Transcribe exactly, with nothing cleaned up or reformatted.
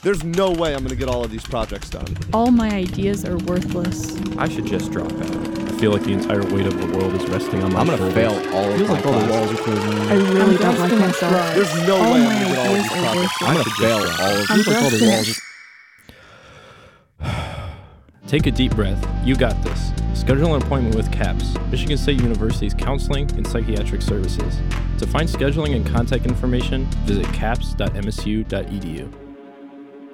There's no way I'm gonna get all of these projects done. All my ideas are worthless. I should just drop out. I feel like the entire weight of the world is resting on my I'm gonna shoulders. fail all of Feels my like all the classes. walls are closing in. I really I'm don't just like gonna myself. try. There's no All way my I'm gonna get all of ideas these are projects. worthless. I'm gonna fail all of I'm Feels like all the just walls are... Take a deep breath. You got this. Schedule an appointment with CAPS, Michigan State University's Counseling and Psychiatric Services. To find scheduling and contact information, visit caps dot m s u dot e d u.